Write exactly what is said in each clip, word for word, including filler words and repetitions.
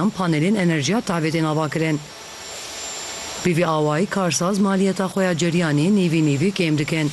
yan panelên enerjiya tavêtên ava kirin. Bi vî awayî karsaz maliyeta xwe ya ceriyanê nêvî nêvî kêm dikin.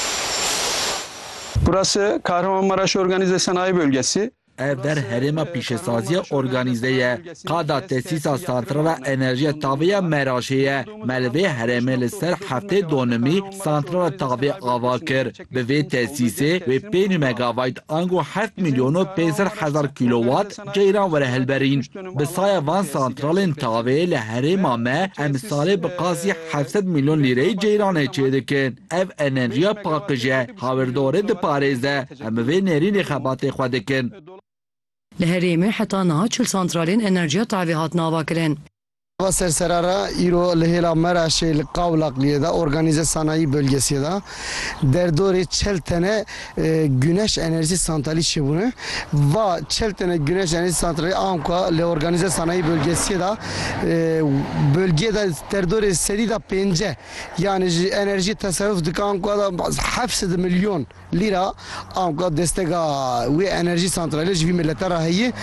Burası Kahramanmaraş Organize Sanayi Bölgesi. Ev der herêma pîşesaziya organize ye. Qada tesîsa santrala enerjiya tavêya Meraşê ye. Melvê herêmê li ser heftê donimî santrala tavê ava kir. Bi vê tesîsê wê pênc megawayt ango heft milyon û pênc sed hezar kilowat ceyran were hilberîn. Bi saya van santralên tavê li herêma me em salê bi qasî heft sed milyon lîreyê ceyranê çêdikin. Ev enerjiya paqij e, hawirdorê diparêze. Em bi vê nêrînê xebatê xwe dikin. Li herêmê heta niha çil santralên enerjiya tavê hatin ava kirin. Serserara îro li hêla Meraşê li Qawlaqliyê de Organize Sanayi Bölgesiye de derdorê çel tane güneş enerji santralî çêbûne. Va çel tane güneş enerji santralî amka li Organize Sanayi Bölgesiye de bölgeye de derdorê sedî de pênce yani ji enerji tasarruf dikin amka da heft sed milyon lîra amka desteka wê enerji santralî ji vî millete re heye.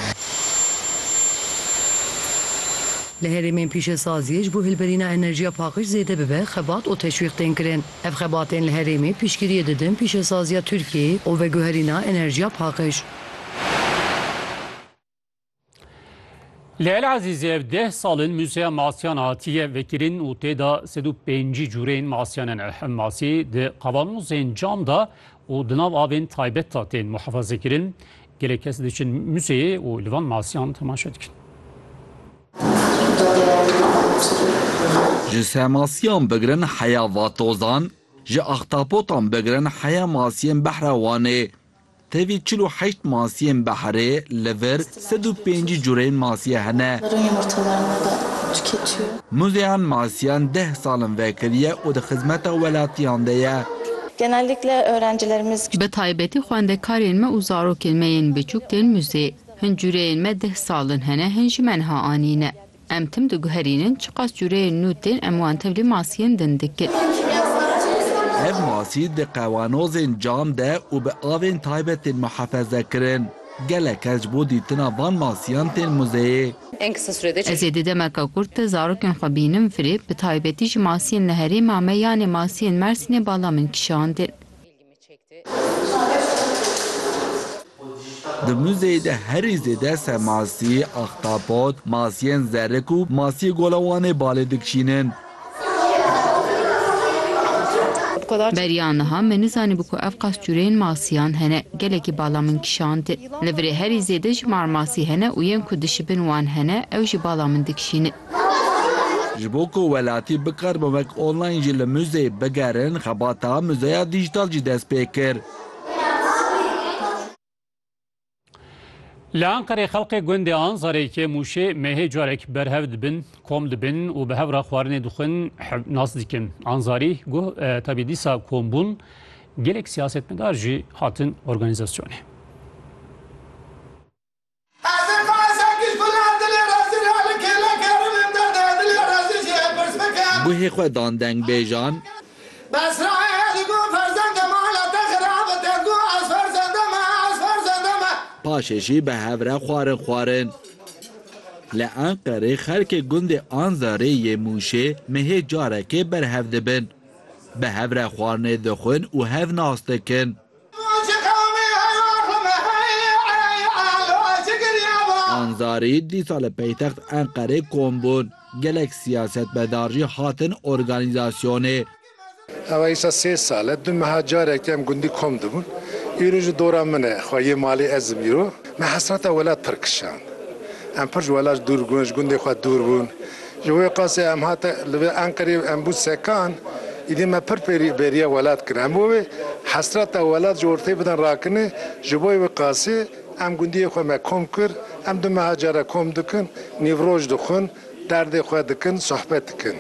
Li herêmên pîşesaziyê ji bo hilberîna enerjiya paqij zêde bibe xebat û teşwîq tên kirin. Ev xebatên li herêmê pîşgiriyê didin pîşesaziya Tirkiyeyê û veguherîna enerjiya paqij. Li Elazizê ev deh salin Muzeya Masiyan hatiye vekirin û têda sed û pêncî cureyên masiyanan ehem masî di qavanozên cam da û di nav avên taybet da tên muhefaze kirin. Gelek kes diçin müzeyê û li van masiyan temaşe dikin. Ji semasiyan bigirin heya vatozan, ji axtapotan bigirin heya masiyên behra wanê. Tevî çil û heşt masiyên behrê li vir sed û pêncî cureyên masiye hene. Muzeyan masiyan deh salin vekiriye û di xizmeta welatiyan de ye. Genellikle öğrencilerimiz bi taybetî xwendekarên me û zarokên me yên biçûk tên müzeyê. Hin cureyên me deh salin hene, hin ji me niha anîne. Em tim diguherînin çiqas cureyên nû tên em wan tevlî masiyên din dikin. Ev masî di qewanozên cam de û bi avên taybetên muhefeze kirin. Gelek ez ji bo dîtina van masiyan tên muzeyê. Ez ê di demeka kurt de zarokên xwe bînim firê bi taybetî ji masiyên li herêma me yanê masiyên Mersînê bala min kişandin. Di müzeyê de herî zêde semasî, axtapot, masiyên zerik û masiyê golawanê balê dikişînin. Beriya niha me nizanî bû ku ev qas cureyên masiyan hene, gelekî bala min kişandin. Li virê herî zêde ji marmasî hene û yên ku dişibin wan hene, ew jî bala min dikişînin. Ji bo ku welatî biqerbimek online jî li müzeyê bigerin, xebata müzeya dijîtal jî dest pê kir. Li Ankarê xelkê gundê Anzarêkê Mûşê mehê carek berhev dibin, kom dibin û bi hevra xwarinê dixwin nas dikin. Anzarî guh tabii dîsa kombûn gelek siyasetmedar jî hatin organizasyonê. Buhê xwe dan dengbêjan paşê jî bi hevre xwarin xwarin. Li Enqerê xelkê gundê Anzarê yê Mûşê mehê carekê berhev dibin. Bi hevre xwarinê dixwin û hev nas dikin. Anzarî dîsa li paytext Enqerê kombûn. Gelek siyasetmedar jî hatin organizasyonê. Ew îsa sê sal e du meha carekê em gundî kom dibûn. Îro ji dora min e xwayê malê ez im îro me hesreta welat pir kişand. Em pir ji welat dûr bûn, ji gundê xwe dûr bûn. Ji wê qasê em hate li vê Enqerê em bû sekan, îdî me pir bêriya welat kirin. Em bo wê hesreta welat ji ortê bidin rakinê, ji bo wê qasê em gundiyê xwe me kom kir, em du meha care kom dikin, nîvroj dixwin, derdê xwe dikin, sohbet dikin.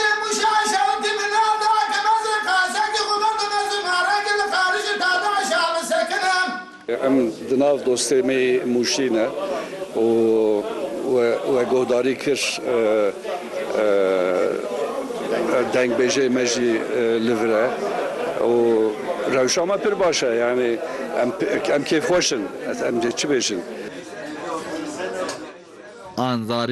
Em di nav dostêmê Mûşî ne û we guhdarî kir dengbêjê me jî li vir e û rewşa me pir baş e yani em kêfxweş in em çi bêjin. Anzarî